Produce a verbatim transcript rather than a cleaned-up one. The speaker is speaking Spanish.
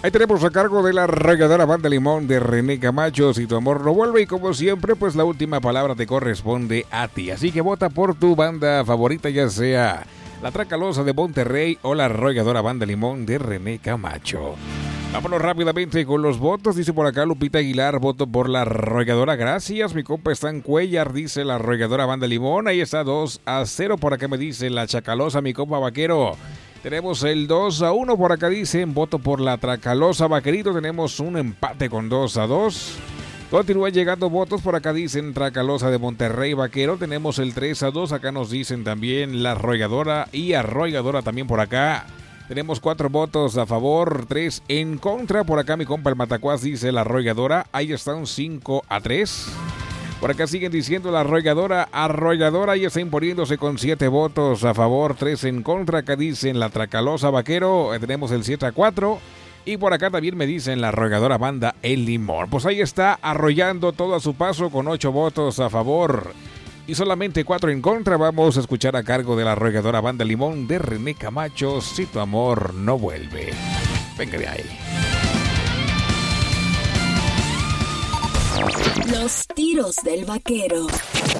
Ahí tenemos a cargo de la arrolladora Banda Limón de René Camacho, Si tu amor no vuelve. Y como siempre, pues la última palabra te corresponde a ti. Así que vota por tu banda favorita, ya sea la Tracalosa de Monterrey o la arrolladora Banda Limón de René Camacho. Vámonos rápidamente con los votos. Dice por acá Lupita Aguilar, voto por la arrolladora. Gracias, mi compa Stan Cuellar, dice la arrolladora Banda Limón. Ahí está dos a cero. Por acá me dice la Chacalosa, mi compa Vaquero. Tenemos el dos a uno. Por acá dicen voto por la Tracalosa, Vaquerito. Tenemos un empate con dos a dos. Continúan llegando votos. Por acá dicen Tracalosa de Monterrey, Vaquero. Tenemos el tres a dos. Acá nos dicen también la arrolladora y arrolladora también por acá. Tenemos cuatro votos a favor, tres en contra. Por acá mi compa el Matacuás dice la arrolladora. Ahí está un cinco a tres. Por acá siguen diciendo la arrolladora, arrolladora. Y está imponiéndose con siete votos a favor, tres en contra. Acá dicen la Tracalosa, Vaquero. Tenemos el siete a cuatro. Y por acá también me dicen la arrolladora Banda El Limón. Pues ahí está arrollando todo a su paso con ocho votos a favor y solamente cuatro en contra. Vamos a escuchar a cargo de la arrolladora Banda Limón de René Camacho, Si tu amor no vuelve. Venga de ahí. Los tiros del vaquero.